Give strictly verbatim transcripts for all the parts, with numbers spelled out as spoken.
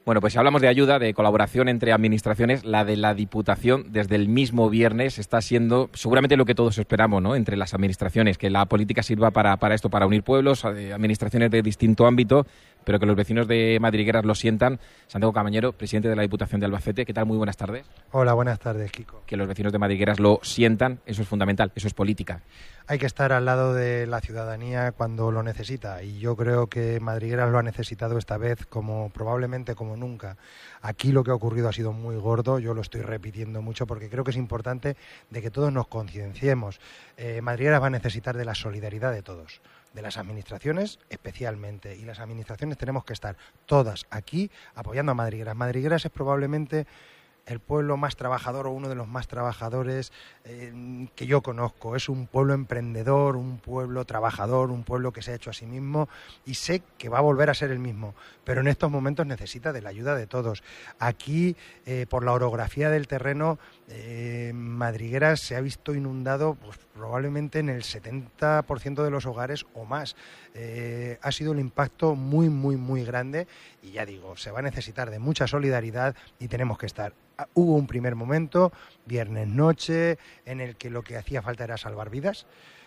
Bueno, pues si hablamos de ayuda, de colaboración entre administraciones, la de la Diputación desde el mismo viernes está siendo seguramente lo que todos esperamos, ¿no? Entre las administraciones, que la política sirva para, para esto, para unir pueblos, administraciones de distinto ámbito, pero que los vecinos de Madrigueras lo sientan. Santiago Camañero, presidente de la Diputación de Albacete, ¿qué tal? Muy buenas tardes. Hola, buenas tardes, Kiko. Que los vecinos de Madrigueras lo sientan, eso es fundamental, eso es política. Hay que estar al lado de la ciudadanía cuando lo necesita, y yo creo que Madrigueras lo ha necesitado esta vez como probablemente como nunca. Aquí lo que ha ocurrido ha sido muy gordo, yo lo estoy repitiendo mucho porque creo que es importante de que todos nos concienciemos. Eh, Madrigueras va a necesitar de la solidaridad de todos, de las administraciones especialmente, y las administraciones tenemos que estar todas aquí apoyando a Madrigueras. Madrigueras es probablemente el pueblo más trabajador o uno de los más trabajadores eh, que yo conozco. Es un pueblo emprendedor, un pueblo trabajador, un pueblo que se ha hecho a sí mismo, y sé que va a volver a ser el mismo, pero en estos momentos necesita de la ayuda de todos. Aquí, eh, por la orografía del terreno, eh, Madrigueras se ha visto inundado pues, probablemente en el setenta por ciento de los hogares o más. Eh, ha sido un impacto muy, muy, muy grande, y ya digo, se va a necesitar de mucha solidaridad y tenemos que estar. Hubo un primer momento, viernes noche, en el que lo que hacía falta era salvar vidas.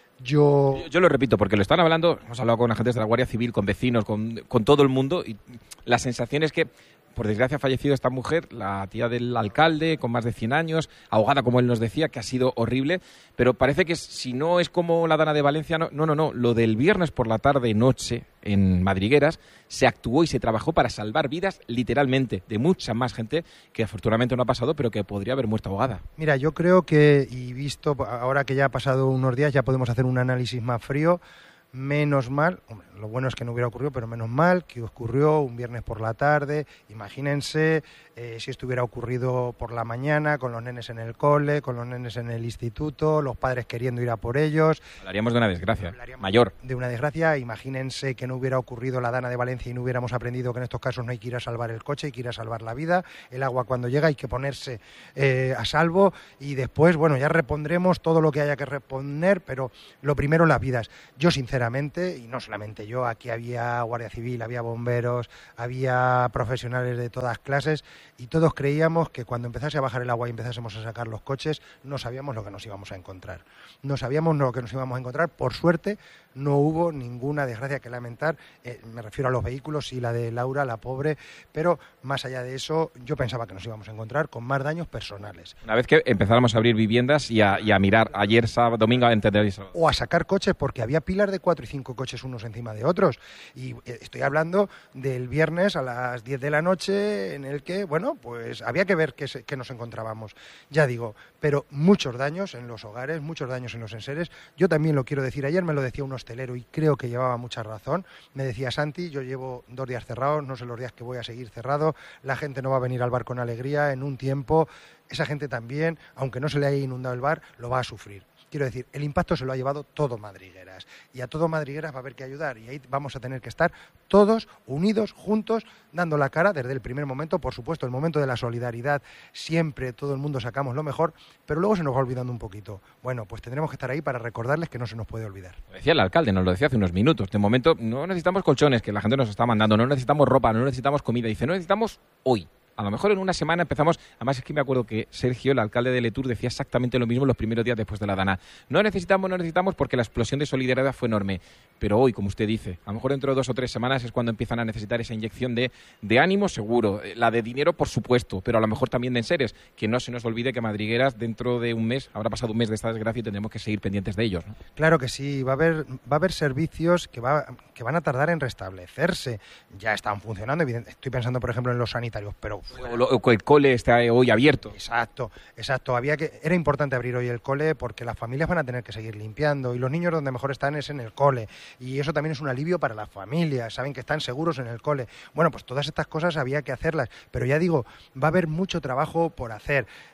Yo... yo... Yo lo repito, porque lo están hablando, hemos hablado con agentes de la Guardia Civil, con vecinos, con, con todo el mundo, y la sensación es que, por desgracia, ha fallecido esta mujer, la tía del alcalde, con más de cien años, ahogada, como él nos decía, que ha sido horrible, pero parece que si no es como la Dana de Valencia, no, no, no, no. Lo del viernes por la tarde-noche en Madrigueras se actuó y se trabajó para salvar vidas, literalmente, de mucha más gente que afortunadamente no ha pasado, pero que podría haber muerto ahogada. Mira, yo creo que, y visto, ahora que ya ha pasado unos días, ya podemos hacer un análisis más frío. Menos mal, hombre, lo bueno es que no hubiera ocurrido, pero menos mal que ocurrió un viernes por la tarde. Imagínense eh, si esto hubiera ocurrido por la mañana, con los nenes en el cole, con los nenes en el instituto, los padres queriendo ir a por ellos. Hablaríamos de una desgracia mayor. De una desgracia. Imagínense que no hubiera ocurrido la Dana de Valencia y no hubiéramos aprendido que en estos casos no hay que ir a salvar el coche, hay que ir a salvar la vida. El agua cuando llega hay que ponerse eh, a salvo, y después, bueno, ya repondremos todo lo que haya que reponer, pero lo primero, las vidas. Yo, sinceramente, y no solamente yo, aquí había Guardia Civil, había bomberos, había profesionales de todas clases, y todos creíamos que cuando empezase a bajar el agua y empezásemos a sacar los coches, no sabíamos lo que nos íbamos a encontrar. No sabíamos lo que nos íbamos a encontrar. Por suerte, no hubo ninguna desgracia que lamentar. Eh, me refiero a los vehículos, sí, la de Laura, la pobre, pero más allá de eso, yo pensaba que nos íbamos a encontrar con más daños personales. Una vez que empezáramos a abrir viviendas y a, y a mirar ayer, sábado, domingo, entender eso. O a sacar coches, porque había pilas de cuatro y cinco coches unos encima de otros. Y estoy hablando del viernes a las diez de la noche, en el que, bueno, pues había que ver qué, se, qué nos encontrábamos. Ya digo, pero muchos daños en los hogares, muchos daños en los enseres. Yo también lo quiero decir, ayer me lo decía un hostelero y creo que llevaba mucha razón. Me decía: Santi, yo llevo dos días cerrados, no sé los días que voy a seguir cerrado, la gente no va a venir al bar con alegría en un tiempo. Esa gente también, aunque no se le haya inundado el bar, lo va a sufrir. Quiero decir, el impacto se lo ha llevado todo Madrigueras, y a todo Madrigueras va a haber que ayudar, y ahí vamos a tener que estar todos unidos, juntos, dando la cara desde el primer momento. Por supuesto, el momento de la solidaridad, siempre todo el mundo sacamos lo mejor, pero luego se nos va olvidando un poquito. Bueno, pues tendremos que estar ahí para recordarles que no se nos puede olvidar. Lo decía el alcalde, nos lo decía hace unos minutos. De momento no necesitamos colchones, que la gente nos está mandando, no necesitamos ropa, no necesitamos comida. Dice, no necesitamos hoy. A lo mejor en una semana empezamos. Además, es que me acuerdo que Sergio, el alcalde de Letur, decía exactamente lo mismo los primeros días después de la Dana. No necesitamos, no necesitamos, porque la explosión de solidaridad fue enorme. Pero hoy, como usted dice, a lo mejor dentro de dos o tres semanas es cuando empiezan a necesitar esa inyección de, de ánimo, seguro. La de dinero, por supuesto, pero a lo mejor también de enseres. Que no se nos olvide que Madrigueras, dentro de un mes, habrá pasado un mes de esta desgracia y tendremos que seguir pendientes de ellos, ¿no? Claro que sí. Va a haber, va a haber servicios que, va, que van a tardar en restablecerse. Ya están funcionando, evidente. Estoy pensando, por ejemplo, en los sanitarios, pero... O lo, o el cole está hoy abierto. Exacto, exacto. Había que, era importante abrir hoy el cole porque las familias van a tener que seguir limpiando, y los niños donde mejor están es en el cole, y eso también es un alivio para las familias, saben que están seguros en el cole. Bueno, pues todas estas cosas había que hacerlas, pero ya digo, va a haber mucho trabajo por hacer.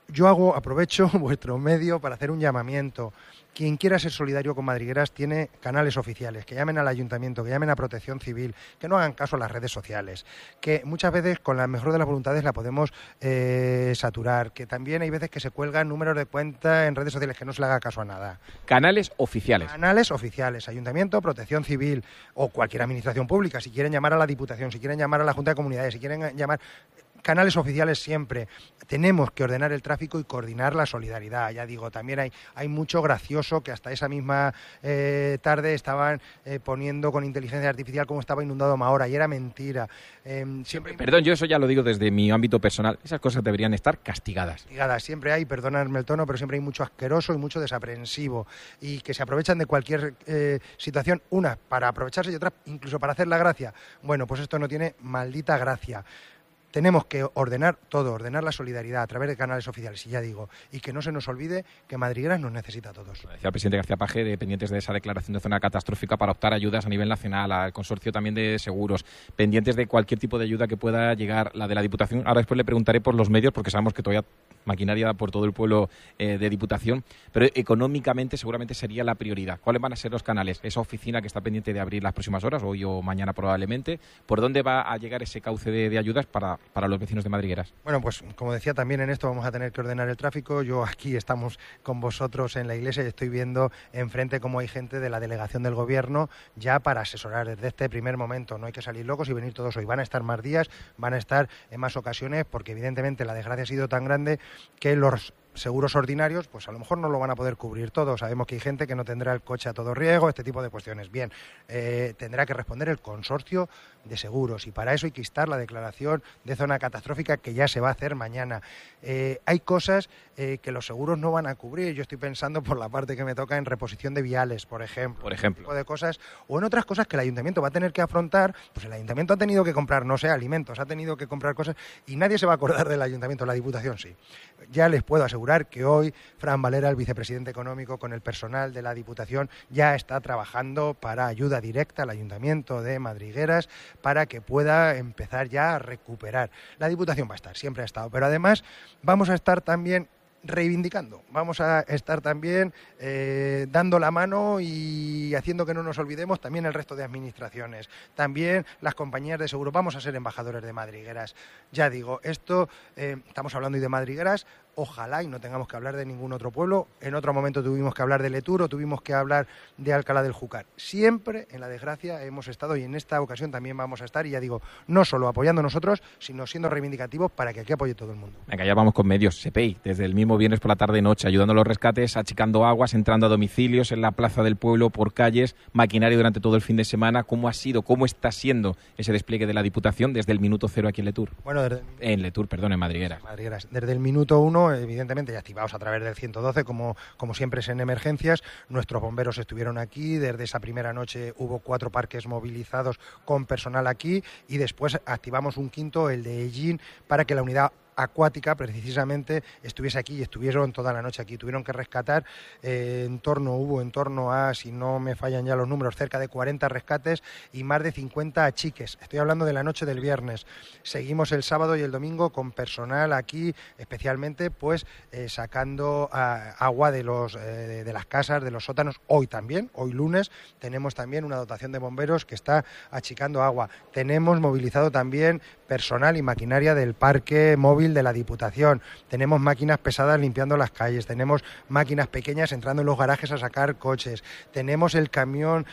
yo hago, aprovecho vuestro medio para hacer un llamamiento. Quien quiera ser solidario con Madrigueras tiene canales oficiales, que llamen al ayuntamiento, que llamen a Protección Civil, que no hagan caso a las redes sociales, que muchas veces con la mejor de las voluntades la podemos eh, saturar, que también hay veces que se cuelgan números de cuenta en redes sociales, que no se le haga caso a nada. Canales oficiales. Canales oficiales, ayuntamiento, Protección Civil o cualquier administración pública, si quieren llamar a la Diputación, si quieren llamar a la Junta de Comunidades, si quieren llamar... Canales oficiales siempre. Tenemos que ordenar el tráfico y coordinar la solidaridad. Ya digo, también hay, hay mucho gracioso que hasta esa misma eh, tarde estaban eh, poniendo con inteligencia artificial cómo estaba inundado Mahora y era mentira. Eh, siempre hay... Perdón, yo eso ya lo digo desde mi ámbito personal. Esas cosas deberían estar castigadas. Castigadas. Siempre hay, perdonadme el tono, pero siempre hay mucho asqueroso y mucho desaprensivo y que se aprovechan de cualquier eh, situación, una para aprovecharse y otra incluso para hacer la gracia. Bueno, pues esto no tiene maldita gracia. Tenemos que ordenar todo, ordenar la solidaridad a través de canales oficiales, y ya digo, y que no se nos olvide que Madrigueras nos necesita a todos. Decía el presidente García Paje, dependientes de esa declaración de zona catastrófica para optar ayudas a nivel nacional, al consorcio también de seguros, pendientes de cualquier tipo de ayuda que pueda llegar, la de la Diputación. Ahora después le preguntaré por los medios, porque sabemos que todavía maquinaria por todo el pueblo eh, de Diputación, pero económicamente seguramente sería la prioridad. ¿Cuáles van a ser los canales? Esa oficina que está pendiente de abrir las próximas horas, hoy o mañana probablemente, ¿por dónde va a llegar ese cauce de, de ayudas para, para los vecinos de Madrigueras? Bueno, pues como decía, también en esto vamos a tener que ordenar el tráfico. Yo aquí estamos con vosotros en la iglesia y estoy viendo enfrente cómo hay gente de la delegación del gobierno ya para asesorar desde este primer momento. No hay que salir locos y venir todos hoy. Van a estar más días, van a estar en más ocasiones, porque evidentemente la desgracia ha sido tan grande que los seguros ordinarios, pues a lo mejor no lo van a poder cubrir todo. Sabemos que hay gente que no tendrá el coche a todo riesgo, este tipo de cuestiones. Bien, eh, tendrá que responder el consorcio de seguros y para eso hay que instar la declaración de zona catastrófica que ya se va a hacer mañana. Eh, hay cosas eh, que los seguros no van a cubrir. Yo estoy pensando por la parte que me toca en reposición de viales, por ejemplo. Por ejemplo. Tipo de cosas, o en otras cosas que el ayuntamiento va a tener que afrontar. Pues el ayuntamiento ha tenido que comprar, no sé, alimentos, ha tenido que comprar cosas y nadie se va a acordar del ayuntamiento, la Diputación sí. Ya les puedo asegurar que hoy Fran Valera, el vicepresidente económico, con el personal de la Diputación, ya está trabajando para ayuda directa al Ayuntamiento de Madrigueras para que pueda empezar ya a recuperar. La Diputación va a estar, siempre ha estado, pero además vamos a estar también reivindicando, vamos a estar también eh, dando la mano y haciendo que no nos olvidemos también el resto de administraciones, también las compañías de seguro, vamos a ser embajadores de Madrigueras. Ya digo, esto, eh, estamos hablando hoy de Madrigueras, ojalá y no tengamos que hablar de ningún otro pueblo. En otro momento tuvimos que hablar de Letur o tuvimos que hablar de Alcalá del Júcar. Siempre en la desgracia hemos estado y en esta ocasión también vamos a estar, y ya digo, no solo apoyando nosotros, sino siendo reivindicativos para que aquí apoye todo el mundo. Venga, ya vamos con medios. SEPEI, desde el mismo viernes por la tarde-noche, ayudando a los rescates, achicando aguas, entrando a domicilios en la plaza del pueblo, por calles, maquinaria durante todo el fin de semana. ¿Cómo ha sido, cómo está siendo ese despliegue de la Diputación desde el minuto cero aquí en Letur? Bueno, desde... En Letur, perdón, en Madrigueras. Madrigueras. Desde el minuto uno, evidentemente, ya activados a través del ciento doce, como, como siempre es en emergencias. Nuestros bomberos estuvieron aquí. Desde esa primera noche hubo cuatro parques movilizados con personal aquí y después activamos un quinto, el de Ellín, para que la unidad acuática precisamente estuviese aquí y estuvieron toda la noche aquí. Tuvieron que rescatar eh, en torno, hubo en torno a, si no me fallan ya los números, cerca de cuarenta rescates y más de cincuenta achiques. Estoy hablando de la noche del viernes. Seguimos el sábado y el domingo con personal aquí, especialmente pues eh, sacando a, agua de los eh, de las casas, de los sótanos. Hoy también, hoy lunes, tenemos también una dotación de bomberos que está achicando agua. Tenemos movilizado también personal y maquinaria del parque móvil de la Diputación, tenemos máquinas pesadas limpiando las calles, tenemos máquinas pequeñas entrando en los garajes a sacar coches, tenemos el camión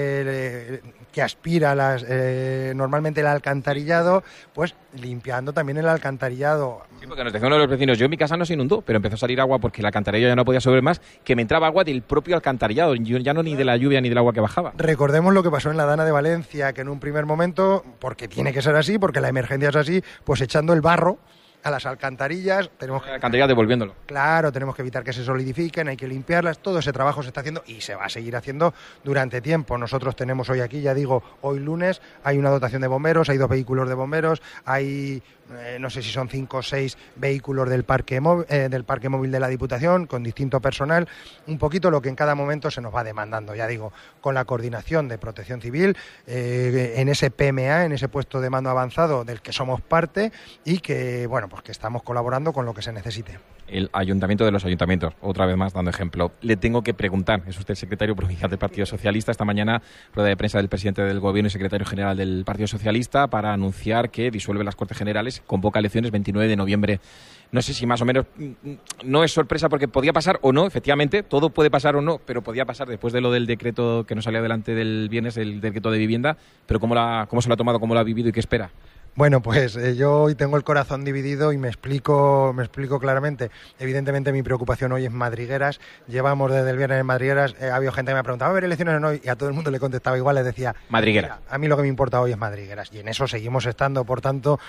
eh, que aspira las, eh, normalmente el alcantarillado, pues limpiando también el alcantarillado. Sí, porque nos decían uno de los vecinos, yo en mi casa no se inundó, pero empezó a salir agua porque el alcantarillado ya no podía subir más, que me entraba agua del propio alcantarillado, yo ya no ni de la lluvia ni del agua que bajaba. Recordemos lo que pasó en la Dana de Valencia, que en un primer momento, porque tiene que ser así, porque la emergencia es así, pues echando el barro a las alcantarillas, tenemos que... Alcantarillas devolviéndolo. Claro, tenemos que evitar que se solidifiquen, hay que limpiarlas, todo ese trabajo se está haciendo y se va a seguir haciendo durante tiempo. Nosotros tenemos hoy aquí, ya digo, hoy lunes, hay una dotación de bomberos, hay dos vehículos de bomberos, hay, eh, no sé si son cinco o seis vehículos del parque, móvil, eh, del parque móvil de la Diputación, con distinto personal, un poquito lo que en cada momento se nos va demandando, ya digo, con la coordinación de Protección Civil, eh, en ese P M A, en ese puesto de mando avanzado del que somos parte y que, bueno, pues que estamos colaborando con lo que se necesite. el ayuntamiento de los ayuntamientos, otra vez más dando ejemplo. Le tengo que preguntar, es usted el secretario provincial del Partido Socialista, esta mañana rueda de prensa del presidente del Gobierno y secretario general del Partido Socialista para anunciar que disuelve las Cortes Generales, convoca elecciones veintinueve de noviembre. No sé si más o menos, no es sorpresa porque podía pasar o no, efectivamente, todo puede pasar o no, pero podía pasar después de lo del decreto que nos salió adelante del viernes, el decreto de vivienda, pero ¿cómo, la, cómo se lo ha tomado, cómo lo ha vivido y qué espera? Bueno, pues eh, yo hoy tengo el corazón dividido y me explico, me explico claramente. Evidentemente mi preocupación hoy es Madrigueras. Llevamos desde el viernes en Madrigueras. Eh, ha habido gente que me ha preguntado, ¿va a haber elecciones hoy? Y a todo el mundo le contestaba igual, les decía... Madrigueras. A mí lo que me importa hoy es Madrigueras. Y en eso seguimos estando, por tanto,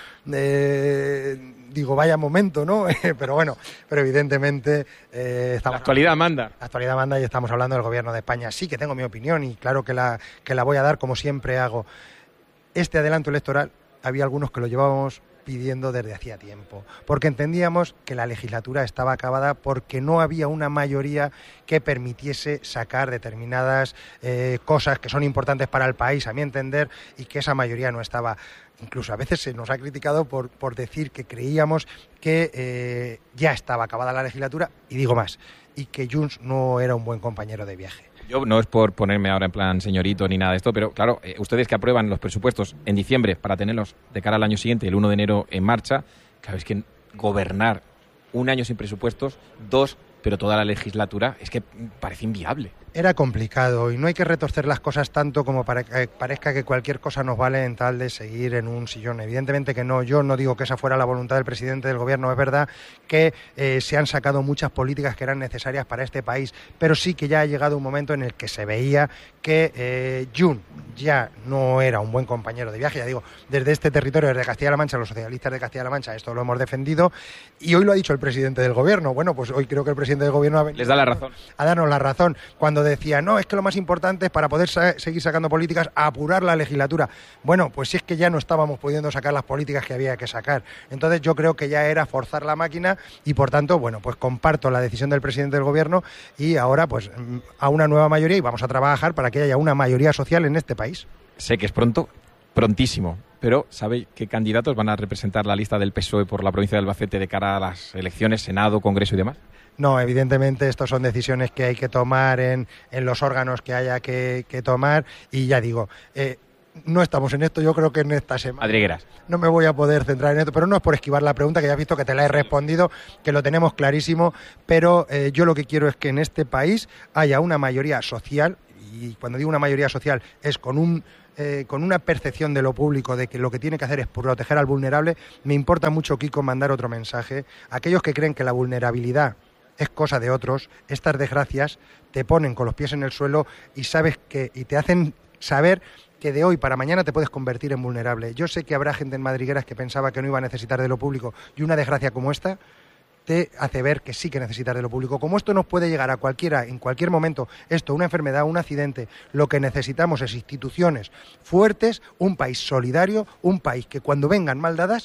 eh, digo, vaya momento, ¿no? pero bueno, pero evidentemente... Eh, estamos la actualidad manda. La actualidad manda y estamos hablando del Gobierno de España. Sí que tengo mi opinión y claro que la, que la voy a dar como siempre hago. Este adelanto electoral... había algunos que lo llevábamos pidiendo desde hacía tiempo, porque entendíamos que la legislatura estaba acabada porque no había una mayoría que permitiese sacar determinadas eh, cosas que son importantes para el país, a mi entender, y que esa mayoría no estaba. Incluso a veces se nos ha criticado por, por decir que creíamos que eh, ya estaba acabada la legislatura, y digo más, y que Junts no era un buen compañero de viaje. Yo no es por ponerme ahora en plan señorito ni nada de esto, pero claro, eh, ustedes que aprueban los presupuestos en diciembre para tenerlos de cara al año siguiente, el uno de enero en marcha, claro, es que gobernar un año sin presupuestos, dos, pero toda la legislatura, es que parece inviable. Era complicado y no hay que retorcer las cosas tanto como para que parezca que cualquier cosa nos vale en tal de seguir en un sillón. Evidentemente que no, yo no digo que esa fuera la voluntad del presidente del Gobierno. Es verdad que eh, se han sacado muchas políticas que eran necesarias para este país, pero sí que ya ha llegado un momento en el que se veía que eh, Junts ya no era un buen compañero de viaje. Ya digo, desde este territorio, desde Castilla-La Mancha, los socialistas de Castilla-La Mancha, esto lo hemos defendido y hoy lo ha dicho el presidente del Gobierno. Bueno, pues hoy creo que el presidente del Gobierno ha venido les da la razón. a darnos la razón cuando decía, no, es que lo más importante es para poder sa- seguir sacando políticas, apurar la legislatura. Bueno, pues si es que ya no estábamos pudiendo sacar las políticas que había que sacar. Entonces yo creo que ya era forzar la máquina y por tanto, bueno, pues comparto la decisión del presidente del Gobierno y ahora pues a una nueva mayoría y vamos a trabajar para que haya una mayoría social en este país. Sé que es pronto, prontísimo, pero ¿sabe qué candidatos van a representar la lista del P S O E por la provincia de Albacete de cara a las elecciones, Senado, Congreso y demás? No, evidentemente estas son decisiones que hay que tomar en, en los órganos que haya que, que tomar y ya digo, eh, no estamos en esto, yo creo que en esta semana Madrigueras. no me voy a poder centrar en esto, pero no es por esquivar la pregunta, que ya has visto que te la he respondido, que lo tenemos clarísimo, pero eh, yo lo que quiero es que en este país haya una mayoría social, y cuando digo una mayoría social es con un Eh, con una percepción de lo público de que lo que tiene que hacer es proteger al vulnerable. Me importa mucho, Kiko, mandar otro mensaje. Aquellos que creen que la vulnerabilidad es cosa de otros, estas desgracias te ponen con los pies en el suelo y sabes que y te hacen saber que de hoy para mañana te puedes convertir en vulnerable. Yo sé que habrá gente en Madrigueras que pensaba que no iba a necesitar de lo público y una desgracia como esta te hace ver que sí que necesitas de lo público. Como esto nos puede llegar a cualquiera, en cualquier momento, esto, una enfermedad, un accidente, lo que necesitamos es instituciones fuertes, un país solidario, un país que cuando vengan mal dadas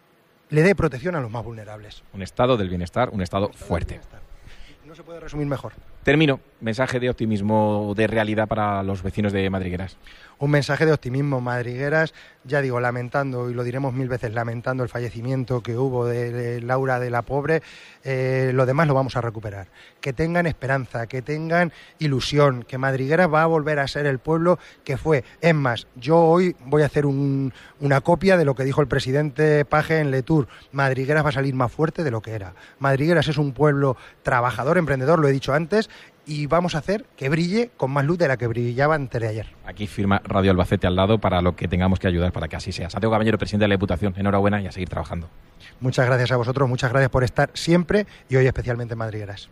le dé protección a los más vulnerables. Un estado del bienestar, un estado fuerte. No se puede resumir mejor. Termino. Mensaje de optimismo, de realidad para los vecinos de Madrigueras. Un mensaje de optimismo, Madrigueras, ya digo, lamentando, y lo diremos mil veces, lamentando el fallecimiento que hubo de, de Laura de la Pobre, eh, lo demás lo vamos a recuperar. Que tengan esperanza, que tengan ilusión, que Madrigueras va a volver a ser el pueblo que fue. Es más, yo hoy voy a hacer un, una copia de lo que dijo el presidente Page en Letour. Madrigueras va a salir más fuerte de lo que era. Madrigueras es un pueblo trabajador, emprendedor, lo he dicho antes, y vamos a hacer que brille con más luz de la que brillaba antes de ayer. Aquí firma Radio Albacete al lado para lo que tengamos que ayudar para que así sea. Santiago Caballero, presidente de la Diputación, enhorabuena y a seguir trabajando. Muchas gracias a vosotros, muchas gracias por estar siempre y hoy especialmente en Madrigueras.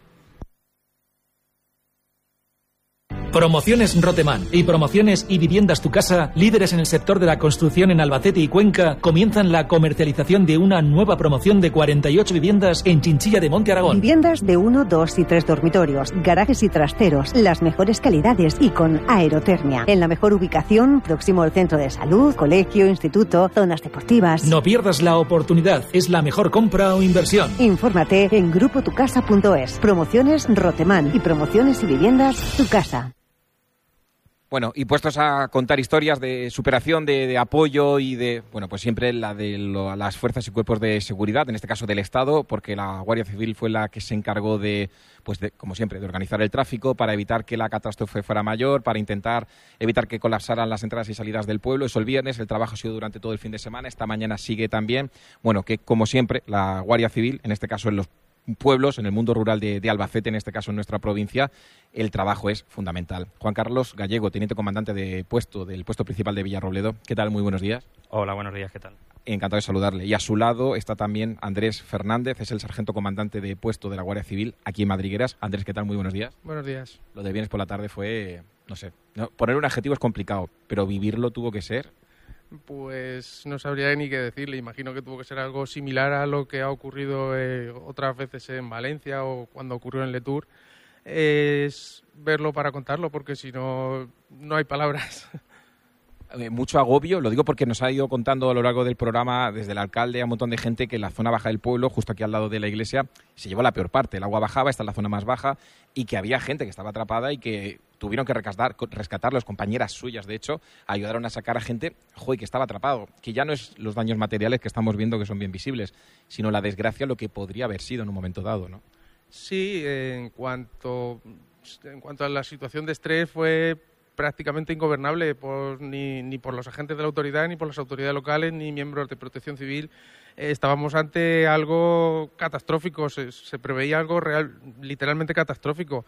Promociones Roteman y Promociones y Viviendas Tu Casa, líderes en el sector de la construcción en Albacete y Cuenca, comienzan la comercialización de una nueva promoción de cuarenta y ocho viviendas en Chinchilla de Monte Aragón. Viviendas de uno, dos y tres dormitorios, garajes y trasteros, las mejores calidades y con aerotermia. En la mejor ubicación, próximo al centro de salud, colegio, instituto, zonas deportivas. No pierdas la oportunidad, es la mejor compra o inversión. Infórmate en grupo tu casa punto es. Promociones Roteman y Promociones y Viviendas Tu Casa. Bueno, y puestos a contar historias de superación, de, de apoyo y de, bueno, pues siempre la de lo, las fuerzas y cuerpos de seguridad, en este caso del Estado, porque la Guardia Civil fue la que se encargó de, pues de, como siempre, de organizar el tráfico para evitar que la catástrofe fuera mayor, para intentar evitar que colapsaran las entradas y salidas del pueblo. Eso el viernes, el trabajo ha sido durante todo el fin de semana, esta mañana sigue también. Bueno, que como siempre, la Guardia Civil, en este caso en los pueblos, en el mundo rural de, de Albacete, en este caso en nuestra provincia, el trabajo es fundamental. Juan Carlos Gallego, teniente comandante de puesto del puesto principal de Villarrobledo. ¿Qué tal? Muy buenos días. Hola, buenos días, ¿qué tal? Encantado de saludarle. Y a su lado está también Andrés Fernández, es el sargento comandante de puesto de la Guardia Civil aquí en Madrigueras. Andrés, ¿qué tal? Muy buenos días. Buenos días. Lo de viernes por la tarde fue, no sé, no, poner un adjetivo es complicado, pero vivirlo tuvo que ser... Pues no sabría ni qué decirle. Imagino que tuvo que ser algo similar a lo que ha ocurrido eh, otras veces en Valencia o cuando ocurrió en Letour. Es verlo para contarlo, porque si no, no hay palabras. Eh, mucho agobio, lo digo porque nos ha ido contando a lo largo del programa desde el alcalde a un montón de gente que la zona baja del pueblo, justo aquí al lado de la iglesia, se llevó la peor parte. El agua bajaba, esta es la zona más baja, y que había gente que estaba atrapada y que tuvieron que rescatar, rescatar las compañeras suyas, de hecho, ayudaron a sacar a gente joder, que estaba atrapado, que ya no es los daños materiales que estamos viendo que son bien visibles, sino la desgracia, lo que podría haber sido en un momento dado, ¿no? Sí, en cuanto, en cuanto a la situación de estrés fue prácticamente ingobernable por, ni, ni por los agentes de la autoridad, ni por las autoridades locales, ni miembros de Protección Civil. Eh, estábamos ante algo catastrófico, se, se preveía algo real, literalmente catastrófico.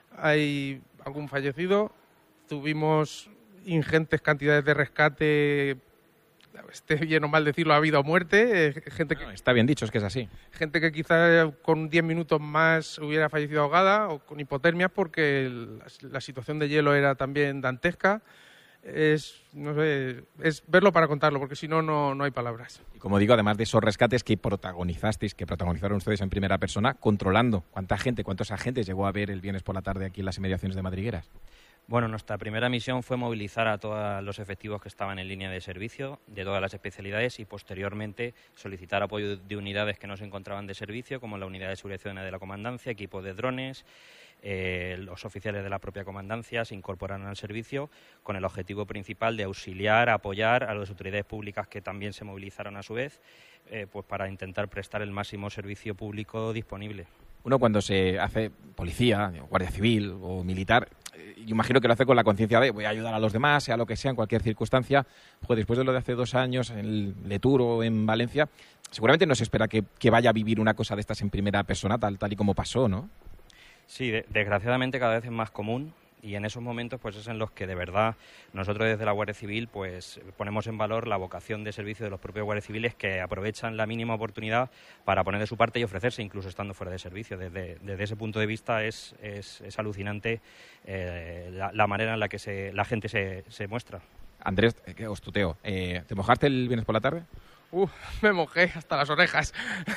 Hay algún fallecido, tuvimos ingentes cantidades de rescate, esté bien o mal decirlo, ha habido muerte, eh, gente que, no, está bien dicho, es que es así. Gente que quizá con diez minutos más hubiera fallecido ahogada o con hipotermias porque el, la situación de hielo era también dantesca. Es, no sé, es verlo para contarlo, porque si no, no hay palabras. Y como digo, además de esos rescates que protagonizasteis, que protagonizaron ustedes en primera persona, controlando cuánta gente, cuántos agentes llegó a ver el viernes por la tarde aquí en las inmediaciones de Madrigueras. Bueno, nuestra primera misión fue movilizar a todos los efectivos que estaban en línea de servicio, de todas las especialidades, y posteriormente solicitar apoyo de unidades que no se encontraban de servicio, como la Unidad de Seguridad Ciudadana de la Comandancia, equipos de drones. Eh, los oficiales de la propia comandancia se incorporaron al servicio con el objetivo principal de auxiliar, apoyar a las autoridades públicas que también se movilizaron a su vez, eh, pues para intentar prestar el máximo servicio público disponible. Uno cuando se hace policía, guardia civil o militar, yo imagino que lo hace con la conciencia de voy a ayudar a los demás, sea lo que sea, en cualquier circunstancia. Pues después de lo de hace dos años en Letour o en Valencia, seguramente no se espera que, que vaya a vivir una cosa de estas en primera persona, tal, tal y como pasó, ¿no? Sí, de, desgraciadamente cada vez es más común, y en esos momentos pues es en los que de verdad nosotros desde la Guardia Civil pues ponemos en valor la vocación de servicio de los propios guardias civiles, que aprovechan la mínima oportunidad para poner de su parte y ofrecerse incluso estando fuera de servicio. Desde, desde ese punto de vista es, es, es alucinante eh, la, la manera en la que se, la gente se, se muestra. Andrés, que os tuteo, eh, ¿te mojaste el viernes por la tarde? Uh, me mojé hasta las orejas.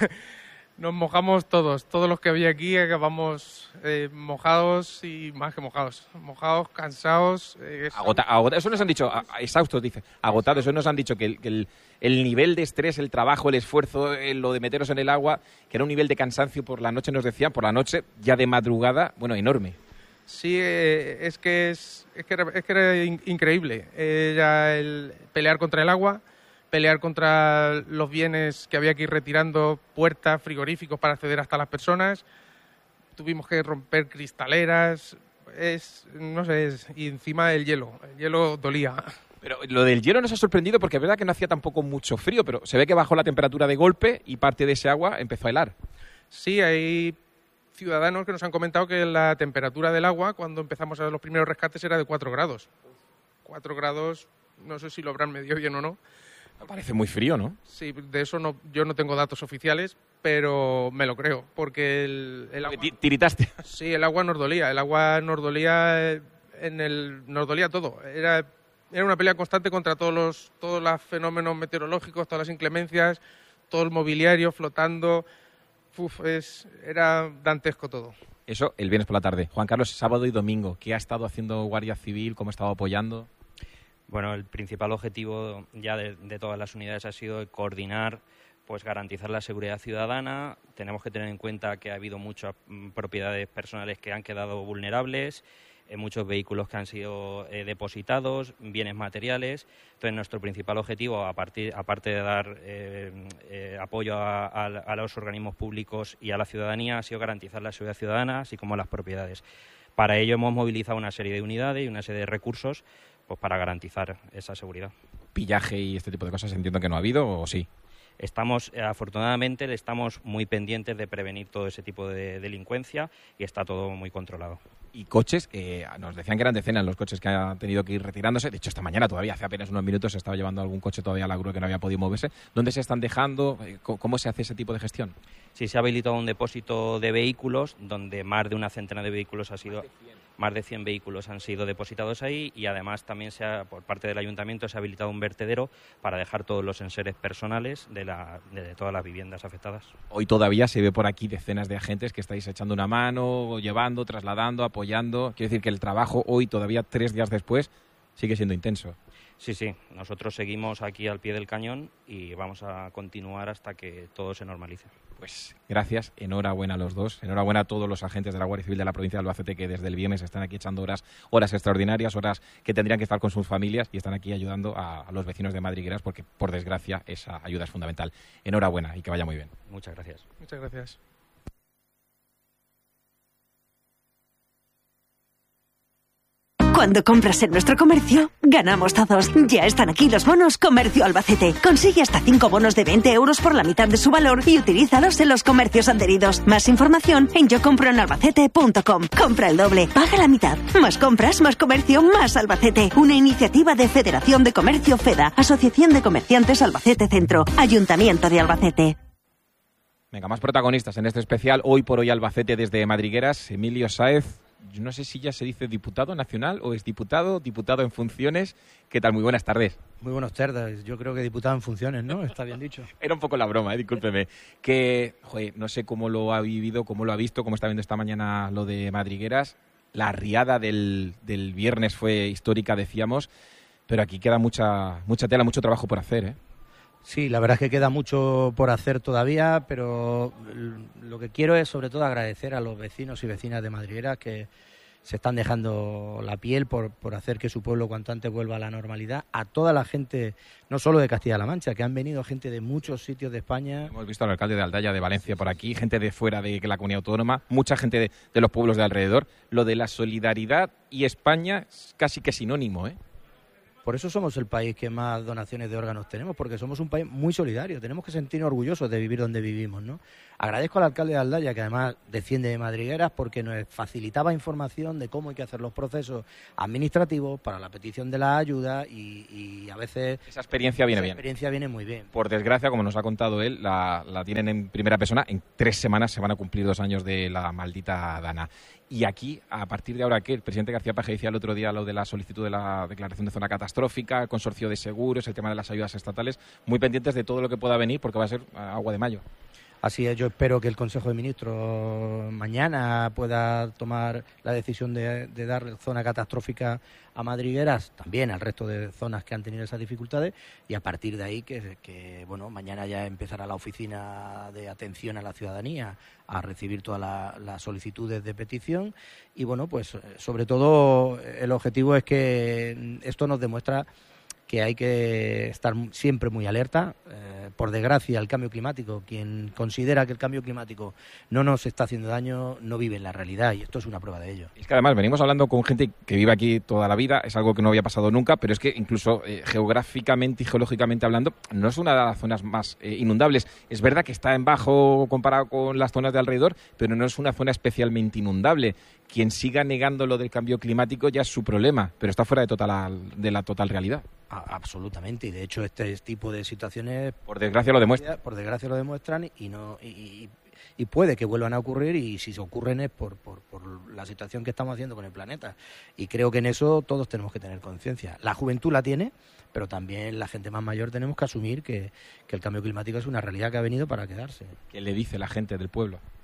Nos mojamos todos, todos los que había aquí acabamos eh, mojados y más que mojados, mojados, cansados. Eh, Agota, agota, eso nos han dicho, a, exhaustos, dice, agotados, eso nos han dicho que, el, que el, el nivel de estrés, el trabajo, el esfuerzo, el, lo de meteros en el agua, que era un nivel de cansancio por la noche, nos decían, por la noche, ya de madrugada, bueno, enorme. Sí, eh, es que es, es que era, es que era in, increíble, era el pelear contra el agua, pelear contra los bienes que había que ir retirando, puertas, frigoríficos para acceder hasta las personas. Tuvimos que romper cristaleras, es, no sé, es, y encima el hielo, el hielo dolía. Pero lo del hielo nos ha sorprendido porque es verdad que no hacía tampoco mucho frío, pero se ve que bajó la temperatura de golpe y parte de ese agua empezó a helar. Sí, hay ciudadanos que nos han comentado que la temperatura del agua cuando empezamos a los primeros rescates era de cuatro grados. cuatro grados, no sé si lo habrán medido bien o no. Parece muy frío, ¿no? Sí, de eso no, yo no tengo datos oficiales, pero me lo creo, porque el, el agua... ¿Tiritaste? Sí, el agua nos dolía, el agua nos dolía, en el, nos dolía todo. Era, era una pelea constante contra todos los, todos los fenómenos meteorológicos, todas las inclemencias, todo el mobiliario flotando. Uf, es, era dantesco todo. Eso el viernes por la tarde. Juan Carlos, sábado y domingo, ¿qué ha estado haciendo Guardia Civil? ¿Cómo ha estado apoyando? Bueno, el principal objetivo ya de, de todas las unidades ha sido coordinar, pues garantizar la seguridad ciudadana. Tenemos que tener en cuenta que ha habido muchas mm, propiedades personales que han quedado vulnerables. eh, muchos vehículos que han sido eh, depositados, bienes materiales. Entonces, nuestro principal objetivo, a partir, aparte de dar eh, eh, apoyo a, a, a los organismos públicos y a la ciudadanía, ha sido garantizar la seguridad ciudadana, así como las propiedades. Para ello hemos movilizado una serie de unidades y una serie de recursos pues, para garantizar esa seguridad. ¿Pillaje y este tipo de cosas entiendo que no ha habido o sí? Estamos, eh, afortunadamente, estamos muy pendientes de prevenir todo ese tipo de delincuencia y está todo muy controlado. Y coches, eh, nos decían que eran decenas los coches que han tenido que ir retirándose. De hecho, esta mañana todavía, hace apenas unos minutos, se estaba llevando algún coche todavía a la grúa que no había podido moverse. ¿Dónde se están dejando? ¿Cómo se hace ese tipo de gestión? Sí, se ha habilitado un depósito de vehículos donde más de una centena de vehículos ha sido... Más de cien vehículos han sido depositados ahí y además también se ha, por parte del ayuntamiento se ha habilitado un vertedero para dejar todos los enseres personales de, la, de todas las viviendas afectadas. Hoy todavía se ve por aquí decenas de agentes que estáis echando una mano, llevando, trasladando, apoyando. Quiero decir que el trabajo hoy, todavía tres días después, sigue siendo intenso. Sí, sí. Nosotros seguimos aquí al pie del cañón y vamos a continuar hasta que todo se normalice. Pues gracias, enhorabuena a los dos, enhorabuena a todos los agentes de la Guardia Civil de la provincia de Albacete que desde el viernes están aquí echando horas, horas extraordinarias, horas que tendrían que estar con sus familias y están aquí ayudando a, a los vecinos de Madrigueras porque, por desgracia, esa ayuda es fundamental. Enhorabuena y que vaya muy bien. Muchas gracias. Muchas gracias. Cuando compras en nuestro comercio, ganamos todos. Ya están aquí los bonos Comercio Albacete. Consigue hasta cinco bonos de veinte euros por la mitad de su valor y utilízalos en los comercios adheridos. Más información en yo compro en albacete punto com. Compra el doble, paga la mitad. Más compras, más comercio, más Albacete. Una iniciativa de Federación de Comercio FEDA, Asociación de Comerciantes Albacete Centro, Ayuntamiento de Albacete. Venga, más protagonistas en este especial. Hoy por hoy Albacete desde Madrigueras, Emilio Sáez. Yo no sé si ya se dice diputado nacional o es diputado, diputado en funciones. ¿Qué tal? Muy buenas tardes. Muy buenas tardes. Yo creo que diputado en funciones, ¿no? Está bien dicho. Era un poco la broma, ¿eh? Discúlpeme. Que, joder, no sé cómo lo ha vivido, cómo lo ha visto, cómo está viendo esta mañana lo de Madrigueras. La riada del, del viernes fue histórica, decíamos, pero aquí queda mucha, mucha tela, mucho trabajo por hacer, ¿eh? Sí, la verdad es que queda mucho por hacer todavía, pero lo que quiero es sobre todo agradecer a los vecinos y vecinas de Madrigueras que se están dejando la piel por, por hacer que su pueblo cuanto antes vuelva a la normalidad, a toda la gente, no solo de Castilla-La Mancha, que han venido gente de muchos sitios de España. Hemos visto al alcalde de Aldaya, de Valencia, por aquí, gente de fuera de la comunidad autónoma, mucha gente de, de los pueblos de alrededor. Lo de la solidaridad y España es casi que sinónimo, ¿eh? Por eso somos el país que más donaciones de órganos tenemos, porque somos un país muy solidario. Tenemos que sentirnos orgullosos de vivir donde vivimos, ¿no? Agradezco al alcalde de Aldaya, que además desciende de Madrigueras, porque nos facilitaba información de cómo hay que hacer los procesos administrativos para la petición de la ayuda y, y a veces... Esa experiencia viene esa bien. experiencia viene muy bien. Por desgracia, como nos ha contado él, la, la tienen en primera persona. En tres semanas se van a cumplir dos años de la maldita Dana. Y aquí, a partir de ahora, ¿qué? El presidente García Paje decía el otro día lo de la solicitud de la declaración de zona catastrófica, el consorcio de seguros, el tema de las ayudas estatales, muy pendientes de todo lo que pueda venir porque va a ser agua de mayo. Así es, yo espero que el Consejo de Ministros mañana pueda tomar la decisión de, de dar zona catastrófica a Madrigueras, también al resto de zonas que han tenido esas dificultades, y a partir de ahí que, que bueno, mañana ya empezará la oficina de atención a la ciudadanía a recibir todas la, las solicitudes de petición y bueno, pues sobre todo el objetivo es que esto nos demuestra que hay que estar siempre muy alerta. Eh, por desgracia, el cambio climático, quien considera que el cambio climático no nos está haciendo daño, no vive en la realidad, y esto es una prueba de ello. Es que además venimos hablando con gente que vive aquí toda la vida, es algo que no había pasado nunca, pero es que incluso eh, geográficamente y geológicamente hablando, no es una de las zonas más eh, inundables. Es verdad que está en bajo comparado con las zonas de alrededor, pero no es una zona especialmente inundable. Quien siga negando lo del cambio climático ya es su problema, pero está fuera de, total, de la total realidad. Absolutamente, y de hecho este tipo de situaciones por desgracia lo demuestran por desgracia lo demuestran y no y, y puede que vuelvan a ocurrir, y si se ocurren es por, por, por la situación que estamos haciendo con el planeta, y creo que en eso todos tenemos que tener conciencia. La juventud la tiene, pero también la gente más mayor tenemos que asumir que, que el cambio climático es una realidad que ha venido para quedarse. ¿Qué le dice la gente del pueblo?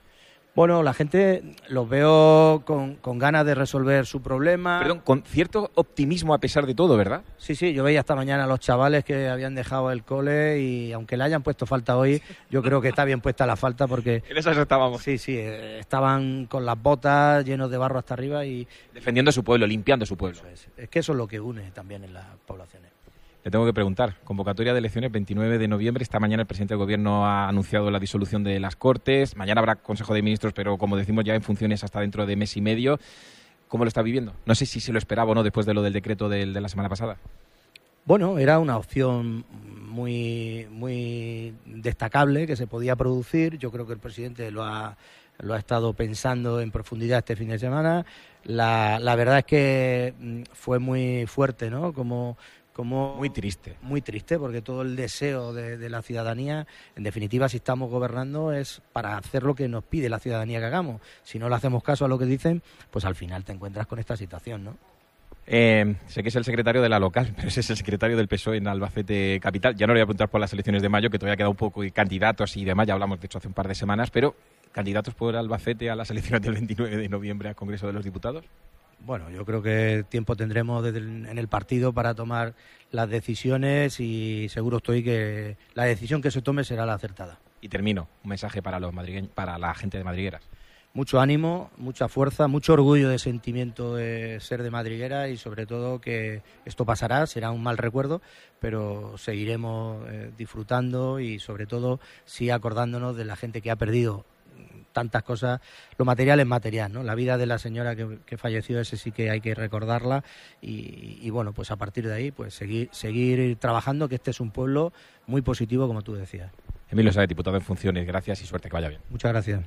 Bueno, la gente los veo con, con ganas de resolver su problema. Perdón, con cierto optimismo a pesar de todo, ¿verdad? Sí, sí, yo veía esta mañana a los chavales que habían dejado el cole y aunque le hayan puesto falta hoy, yo creo que está bien puesta la falta porque... En esas estábamos. Sí, sí, eh, estaban con las botas llenos de barro hasta arriba y... Defendiendo su pueblo, limpiando su pueblo. Es, es que eso es lo que une también en las poblaciones. Le tengo que preguntar, convocatoria de elecciones veintinueve de noviembre, esta mañana el presidente del Gobierno ha anunciado la disolución de las Cortes, mañana habrá Consejo de Ministros, pero como decimos ya en funciones hasta dentro de mes y medio. ¿Cómo lo está viviendo? No sé si se lo esperaba o no después de lo del decreto del, de la semana pasada. Bueno, era una opción muy, muy destacable que se podía producir. Yo creo que el presidente lo ha, lo ha estado pensando en profundidad este fin de semana. La, la verdad es que fue muy fuerte, ¿no? Como... Como muy triste. Muy triste, porque todo el deseo de, de la ciudadanía, en definitiva, si estamos gobernando, es para hacer lo que nos pide la ciudadanía que hagamos. Si no le hacemos caso a lo que dicen, pues al final te encuentras con esta situación, ¿no? Eh, sé que es el secretario de la local, pero ese es el secretario del P S O E en Albacete Capital. Ya no le voy a preguntar por las elecciones de mayo, que todavía queda un poco de candidatos y demás, ya hablamos de hecho hace un par de semanas, pero ¿candidatos por Albacete a las elecciones del veintinueve de noviembre al Congreso de los Diputados? Bueno, yo creo que tiempo tendremos desde el, en el partido para tomar las decisiones y seguro estoy que la decisión que se tome será la acertada. Y termino, un mensaje para los madrigueños, para la gente de Madrigueras. Mucho ánimo, mucha fuerza, mucho orgullo de sentimiento de ser de Madriguera y sobre todo que esto pasará, será un mal recuerdo, pero seguiremos eh, disfrutando y sobre todo sí acordándonos de la gente que ha perdido tantas cosas. Lo material es material, ¿no? La vida de la señora que, que falleció, ese sí que hay que recordarla y, y bueno, pues a partir de ahí pues seguir, seguir trabajando, que este es un pueblo muy positivo, como tú decías. Emilio Sáez, diputado en funciones, gracias y suerte, que vaya bien. Muchas gracias.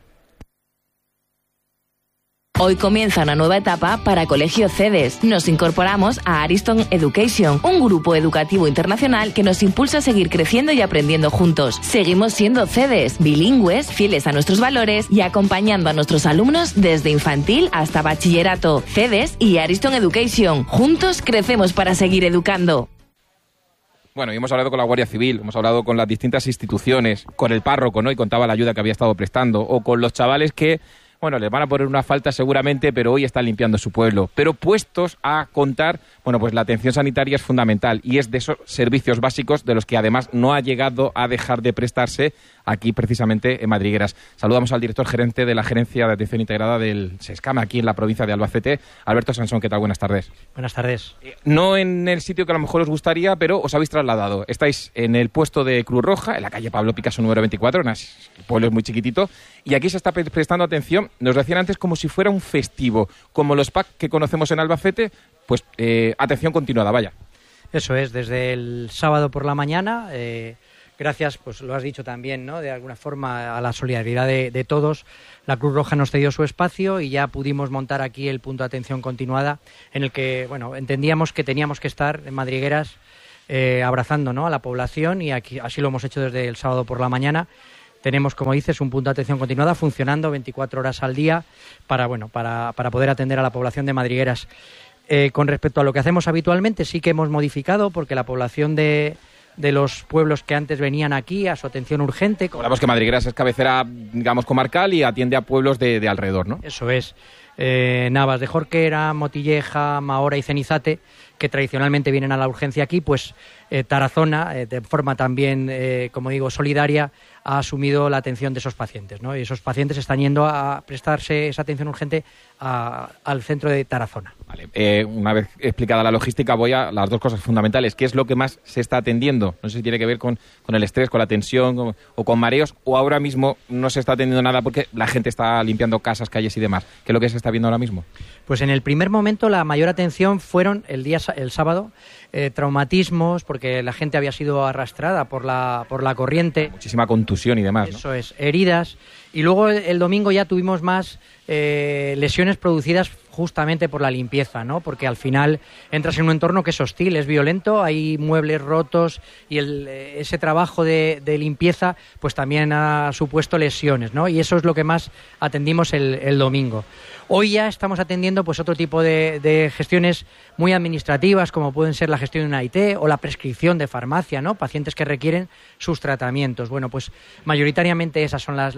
Hoy comienza una nueva etapa para Colegio CEDES. Nos incorporamos a Ariston Education, un grupo educativo internacional que nos impulsa a seguir creciendo y aprendiendo juntos. Seguimos siendo CEDES, bilingües, fieles a nuestros valores y acompañando a nuestros alumnos desde infantil hasta bachillerato. CEDES y Ariston Education. Juntos crecemos para seguir educando. Bueno, y hemos hablado con la Guardia Civil, hemos hablado con las distintas instituciones, con el párroco, ¿no? Y contaba la ayuda que había estado prestando, o con los chavales que... Bueno, les van a poner una falta seguramente, pero hoy están limpiando su pueblo. Pero puestos a contar, bueno, pues la atención sanitaria es fundamental y es de esos servicios básicos de los que además no ha llegado a dejar de prestarse aquí precisamente en Madrigueras. Saludamos al director gerente de la Gerencia de Atención Integrada del SESCAMA aquí en la provincia de Albacete, Alberto Sansón. ¿Qué tal? Buenas tardes. Buenas tardes. Eh, no en el sitio que a lo mejor os gustaría, pero os habéis trasladado. Estáis en el puesto de Cruz Roja, en la calle Pablo Picasso número veinticuatro, el pueblo es muy chiquitito, y aquí se está prestando atención. Nos decían antes como si fuera un festivo, como los P A C que conocemos en Albacete, pues eh, atención continuada, vaya. Eso es, desde el sábado por la mañana, eh, gracias, pues lo has dicho también, ¿no? De alguna forma a la solidaridad de, de todos, la Cruz Roja nos cedió su espacio y ya pudimos montar aquí el punto de atención continuada en el que, bueno, entendíamos que teníamos que estar en Madrigueras eh, abrazando, ¿no? A la población y aquí, así lo hemos hecho desde el sábado por la mañana. Tenemos, como dices, un punto de atención continuada funcionando veinticuatro horas al día para, bueno, para, para poder atender a la población de Madrigueras. Eh, con respecto a lo que hacemos habitualmente, sí que hemos modificado porque la población de, de los pueblos que antes venían aquí a su atención urgente... Hablamos que Madrigueras es cabecera, digamos, comarcal y atiende a pueblos de, de alrededor, ¿no? Eso es. Eh, Navas de Jorquera, Motilleja, Mahora y Cenizate, que tradicionalmente vienen a la urgencia aquí, pues eh, Tarazona, eh, de forma también, eh, como digo, solidaria, ha asumido la atención de esos pacientes, ¿no? Y esos pacientes están yendo a prestarse esa atención urgente a, al centro de Tarazona. Vale. Eh, una vez explicada la logística, voy a las dos cosas fundamentales. ¿Qué es lo que más se está atendiendo? No sé si tiene que ver con, con el estrés, con la tensión con, o con mareos, o ahora mismo no se está atendiendo nada porque la gente está limpiando casas, calles y demás. ¿Qué es lo que se está viendo ahora mismo? Pues en el primer momento la mayor atención fueron el día el sábado, eh, traumatismos, porque la gente había sido arrastrada por la, por la corriente. Muchísima contusión y demás, ¿no? Eso es, heridas. Y luego el, el domingo ya tuvimos más eh, lesiones producidas justamente por la limpieza, ¿no? Porque al final entras en un entorno que es hostil, es violento, hay muebles rotos y el, ese trabajo de, de limpieza pues también ha supuesto lesiones, ¿no? Y eso es lo que más atendimos el, el domingo. Hoy ya estamos atendiendo pues otro tipo de, de gestiones muy administrativas, como pueden ser la gestión de una I T o la prescripción de farmacia, ¿no? Pacientes que requieren sus tratamientos. Bueno, pues mayoritariamente esas son las, las cuestiones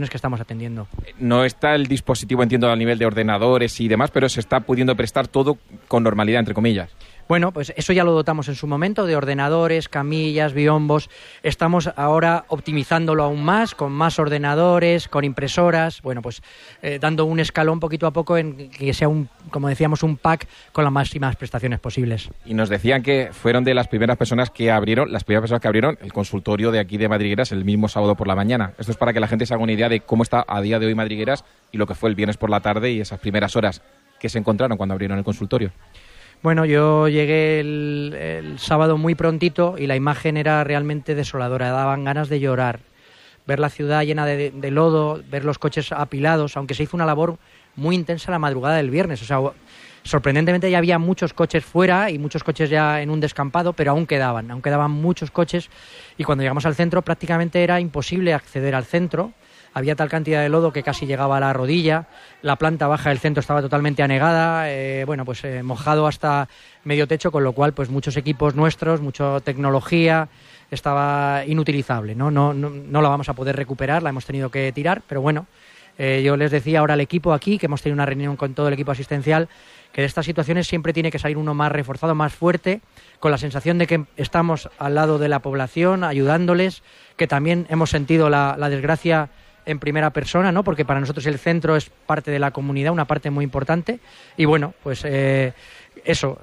situaciones que estamos atendiendo. No está el dispositivo, entiendo, al nivel de ordenadores y demás, pero se está pudiendo prestar todo con normalidad, entre comillas. Bueno, pues eso ya lo dotamos en su momento de ordenadores, camillas, biombos. Estamos ahora optimizándolo aún más, con más ordenadores, con impresoras, bueno, pues eh, dando un escalón poquito a poco en que sea un, como decíamos, un pack con las máximas prestaciones posibles. Y nos decían que fueron de las primeras personas que abrieron, las primeras personas que abrieron el consultorio de aquí de Madrigueras el mismo sábado por la mañana. Esto es para que la gente se haga una idea de cómo está a día de hoy Madrigueras y lo que fue el viernes por la tarde y esas primeras horas que se encontraron cuando abrieron el consultorio. Bueno, yo llegué el, el sábado muy prontito y la imagen era realmente desoladora, daban ganas de llorar. Ver la ciudad llena de, de lodo, ver los coches apilados, aunque se hizo una labor muy intensa la madrugada del viernes. O sea, sorprendentemente ya había muchos coches fuera y muchos coches ya en un descampado, pero aún quedaban, aún quedaban muchos coches. Y cuando llegamos al centro prácticamente era imposible acceder al centro. Había tal cantidad de lodo que casi llegaba a la rodilla, la planta baja del centro estaba totalmente anegada, eh, bueno, pues eh, mojado hasta medio techo, con lo cual pues muchos equipos nuestros, mucha tecnología, estaba inutilizable, ¿no? No, no, no la vamos a poder recuperar, la hemos tenido que tirar, pero bueno, eh, yo les decía ahora al equipo aquí, que hemos tenido una reunión con todo el equipo asistencial, que de estas situaciones siempre tiene que salir uno más reforzado, más fuerte, con la sensación de que estamos al lado de la población, ayudándoles, que también hemos sentido la, la desgracia en primera persona, ¿no? Porque para nosotros el centro es parte de la comunidad, una parte muy importante. Y bueno, pues eh, eso,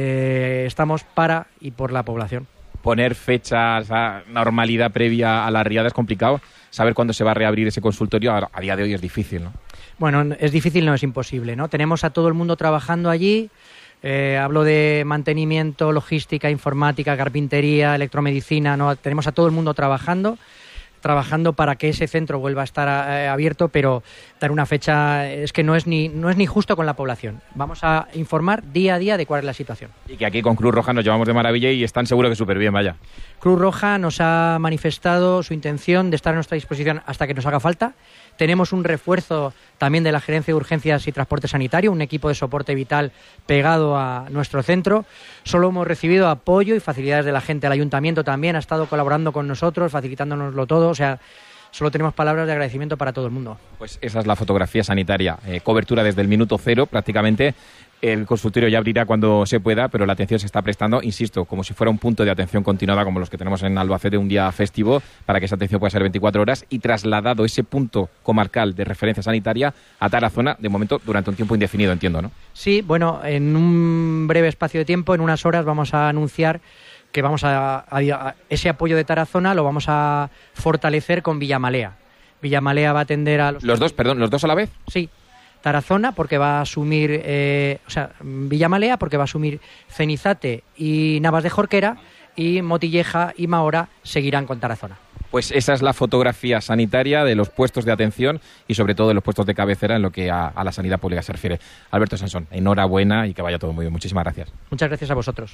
eh, estamos para y por la población. Poner fechas, a normalidad previa a la riada es complicado. Saber cuándo se va a reabrir ese consultorio a, a día de hoy es difícil, ¿no? Bueno, es difícil, no es imposible, ¿no? Tenemos a todo el mundo trabajando allí. Eh, hablo de mantenimiento, logística, informática, carpintería, electromedicina, ¿no? Tenemos a todo el mundo trabajando. trabajando para que ese centro vuelva a estar eh, abierto, pero dar una fecha es que no es ni no es ni justo con la población. Vamos a informar día a día de cuál es la situación. Y que aquí con Cruz Roja nos llevamos de maravilla y están seguros que súper bien, vaya. Cruz Roja nos ha manifestado su intención de estar a nuestra disposición hasta que nos haga falta. Tenemos un refuerzo también de la Gerencia de Urgencias y Transporte Sanitario, un equipo de soporte vital pegado a nuestro centro. Solo hemos recibido apoyo y facilidades de la gente. El ayuntamiento también ha estado colaborando con nosotros, facilitándonoslo todo. O sea, solo tenemos palabras de agradecimiento para todo el mundo. Pues esa es la fotografía sanitaria. Eh, cobertura desde el minuto cero prácticamente. El consultorio ya abrirá cuando se pueda, pero la atención se está prestando, insisto, como si fuera un punto de atención continuada como los que tenemos en Albacete un día festivo, para que esa atención pueda ser veinticuatro horas y trasladado ese punto comarcal de referencia sanitaria a Tarazona, de momento durante un tiempo indefinido, entiendo, ¿no? Sí, bueno, en un breve espacio de tiempo, en unas horas, vamos a anunciar que vamos a, a, a ese apoyo de Tarazona lo vamos a fortalecer con Villamalea. Villamalea va a atender a los... ¿Los dos, perdón, los dos a la vez? Sí. Tarazona porque va a asumir, eh, o sea, Villamalea porque va a asumir Cenizate y Navas de Jorquera, y Motilleja y Mahora seguirán con Tarazona. Pues esa es la fotografía sanitaria de los puestos de atención y sobre todo de los puestos de cabecera en lo que a, a la sanidad pública se refiere. Alberto Sansón, enhorabuena y que vaya todo muy bien. Muchísimas gracias. Muchas gracias a vosotros.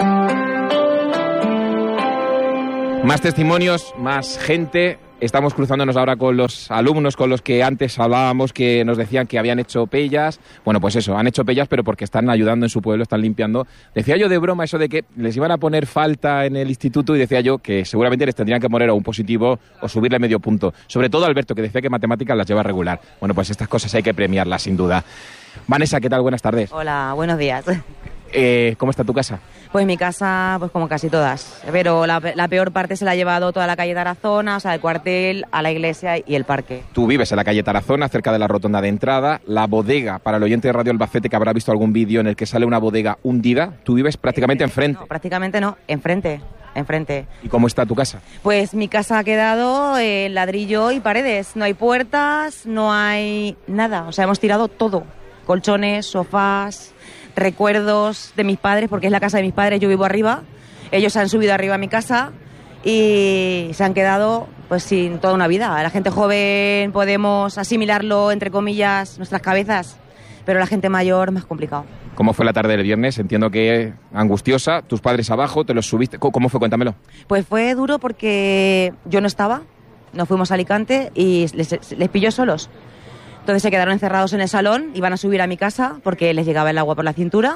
Más testimonios, más gente. Estamos cruzándonos ahora con los alumnos con los que antes hablábamos, que nos decían que habían hecho pellas. Bueno, pues eso, han hecho pellas, pero porque están ayudando en su pueblo, están limpiando. Decía yo de broma eso de que les iban a poner falta en el instituto y decía yo que seguramente les tendrían que poner a un positivo o subirle medio punto. Sobre todo Alberto, que decía que matemáticas las lleva regular. Bueno, pues estas cosas hay que premiarlas, sin duda. Vanessa, ¿qué tal? Buenas tardes. Hola, buenos días. Eh, ¿Cómo está tu casa? Pues mi casa, pues como casi todas. Pero la, la peor parte se la ha llevado toda la calle Tarazona, o sea, el cuartel, a la iglesia y el parque. Tú vives en la calle Tarazona, cerca de la rotonda de entrada. La bodega, para el oyente de Radio Albacete que habrá visto algún vídeo en el que sale una bodega hundida, tú vives prácticamente enfrente. No, prácticamente no, enfrente, enfrente. ¿Y cómo está tu casa? Pues mi casa ha quedado en eh, ladrillo y paredes. No hay puertas, no hay nada. O sea, hemos tirado todo. Colchones, sofás, recuerdos de mis padres, porque es la casa de mis padres, yo vivo arriba. Ellos se han subido arriba a mi casa y se han quedado pues sin toda una vida. La gente joven podemos asimilarlo, entre comillas, nuestras cabezas, pero la gente mayor más complicado. ¿Cómo fue la tarde del viernes? Entiendo que angustiosa, tus padres abajo, te los subiste. ¿Cómo fue? Cuéntamelo. Pues fue duro porque yo no estaba, nos fuimos a Alicante y les, les pilló solos. Entonces se quedaron encerrados en el salón, iban a subir a mi casa porque les llegaba el agua por la cintura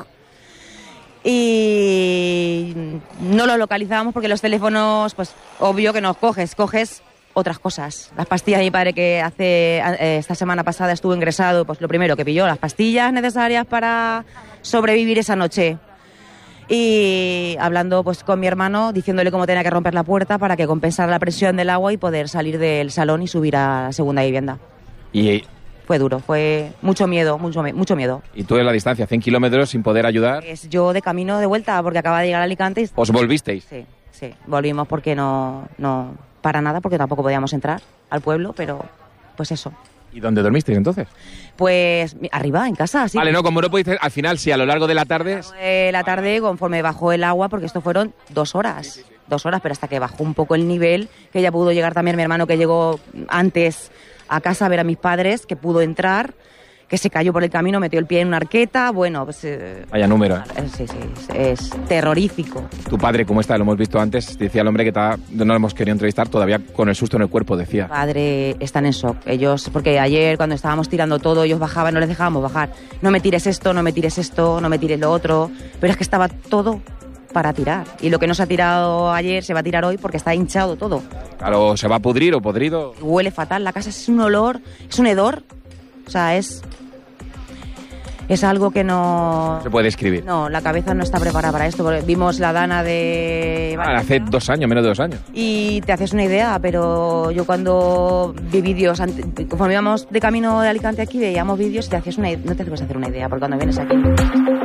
y no lo localizábamos porque los teléfonos, pues obvio que no coges, coges otras cosas. Las pastillas de mi padre, que hace eh, esta semana pasada estuvo ingresado, pues lo primero que pilló, las pastillas necesarias para sobrevivir esa noche. Y hablando pues con mi hermano, diciéndole cómo tenía que romper la puerta para que compensara la presión del agua y poder salir del salón y subir a la segunda vivienda. Y fue duro, fue mucho miedo, mucho, mucho miedo. Y tú en la distancia, cien kilómetros sin poder ayudar. Pues yo de camino de vuelta, porque acaba de llegar a Alicante. Y... ¿Os volvisteis? Sí, sí, volvimos porque no, no, para nada, porque tampoco podíamos entrar al pueblo, pero pues eso. ¿Y dónde dormisteis entonces? Pues arriba, en casa, sí. Vale, no, como no podéis, al final sí, a lo largo de la tarde... Eh, la tarde, conforme bajó el agua, porque esto fueron dos horas, dos horas, pero hasta que bajó un poco el nivel, que ya pudo llegar también mi hermano, que llegó antes a casa a ver a mis padres, que pudo entrar, que se cayó por el camino, metió el pie en una arqueta, bueno, pues... Eh, Vaya número. Sí, sí, es, es terrorífico. Tu padre, ¿cómo está? Lo hemos visto antes, decía el hombre que está, no lo hemos querido entrevistar, todavía con el susto en el cuerpo, decía. Mi padre están en shock, ellos, porque ayer cuando estábamos tirando todo, ellos bajaban, no les dejábamos bajar. No me tires esto, no me tires esto, no me tires lo otro, pero es que estaba todo para tirar. Y lo que no se ha tirado ayer se va a tirar hoy porque está hinchado todo. Claro, se va a pudrir o podrido. Huele fatal, la casa es un olor, es un hedor, o sea, es... Es algo que no... Se puede escribir. No, la cabeza no está preparada para esto. Porque vimos la Dana de... Ah, hace dos años, menos de dos años. Y te haces una idea, pero yo cuando vi vídeos, conforme íbamos de camino de Alicante aquí, veíamos vídeos y te hacías una, no te puedes hacer una idea, porque cuando vienes aquí...